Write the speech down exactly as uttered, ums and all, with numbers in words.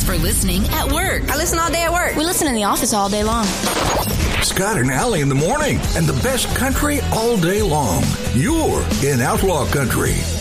for listening at work. I listen all day at work. We listen in the office all day long. Scott and Allie in the morning, and the best country all day long. You're in Outlaw Country.